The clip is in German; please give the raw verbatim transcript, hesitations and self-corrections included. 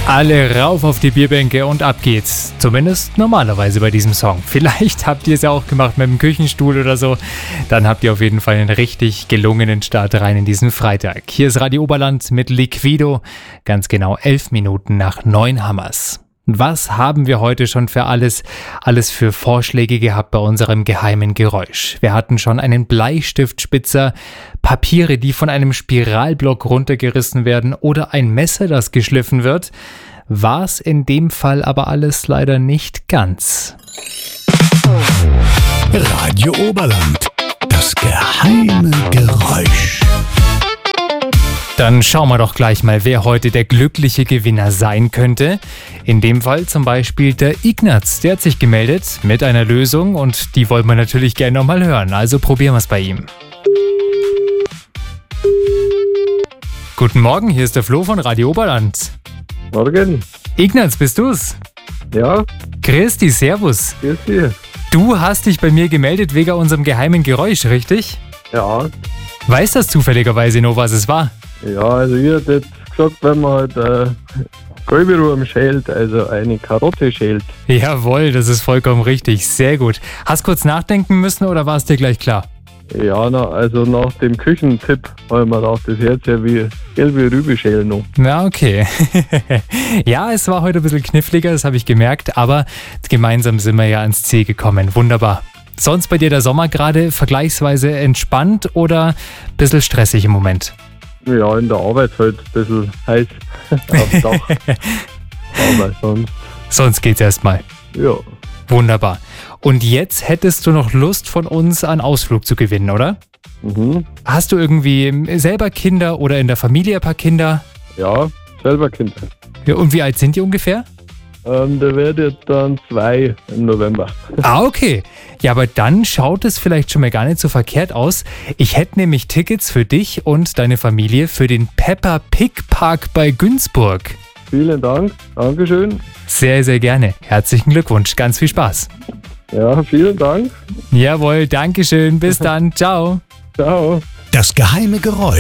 Alle rauf auf die Bierbänke und ab geht's. Zumindest normalerweise bei diesem Song. Vielleicht habt ihr es ja auch gemacht mit dem Küchenstuhl oder so. Dann habt ihr auf jeden Fall einen richtig gelungenen Start rein in diesen Freitag. Hier ist Radio Oberland mit Liquido. Ganz genau elf Minuten nach neun Hammers. Was haben wir heute schon für alles, alles für Vorschläge gehabt bei unserem geheimen Geräusch? Wir hatten schon einen Bleistiftspitzer, Papiere, die von einem Spiralblock runtergerissen werden oder ein Messer, das geschliffen wird. War's in dem Fall aber alles leider nicht ganz. Radio Oberland, das geheime Geräusch. Dann schauen wir doch gleich mal, wer heute der glückliche Gewinner sein könnte. In dem Fall zum Beispiel der Ignaz, der hat sich gemeldet mit einer Lösung und die wollen wir natürlich gerne nochmal hören. Also probieren wir es bei ihm. Guten Morgen, hier ist der Flo von Radio Oberland. Morgen. Ignaz, bist du's? Ja. Christi, servus. Grüß dich. Du hast dich bei mir gemeldet wegen unserem geheimen Geräusch, richtig? Ja. Weißt das zufälligerweise noch, was es war? Ja, also ich hätte jetzt gesagt, wenn man halt äh, Kolberum schält, also eine Karotte schält. Jawohl, das ist vollkommen richtig. Sehr gut. Hast kurz nachdenken müssen oder war es dir gleich klar? Ja, na, also nach dem Küchentipp habe ich mir gedacht, das hört sich ja wie gelbe Rübe schälen noch. Na, okay. Ja, es war heute ein bisschen kniffliger, das habe ich gemerkt, aber gemeinsam sind wir ja ans Ziel gekommen. Wunderbar. Sonst bei dir der Sommer gerade vergleichsweise entspannt oder ein bisschen stressig im Moment? Ja, in der Arbeit halt ein bisschen heiß auf dem Dach. Aber sonst... Sonst geht's erstmal. Ja. Wunderbar. Und jetzt hättest du noch Lust von uns, einen Ausflug zu gewinnen, oder? Mhm. Hast du irgendwie selber Kinder oder in der Familie ein paar Kinder? Ja, selber Kinder. Ja, und wie alt sind die ungefähr? Ähm, der wird jetzt dann zwei im November. Ah, okay. Ja, aber dann schaut es vielleicht schon mal gar nicht so verkehrt aus. Ich hätte nämlich Tickets für dich und deine Familie für den Peppa Pig Park bei Günzburg. Vielen Dank. Dankeschön. Sehr, sehr gerne. Herzlichen Glückwunsch. Ganz viel Spaß. Ja, vielen Dank. Jawohl, Dankeschön. Bis dann. Ciao. Ciao. Das geheime Geräusch.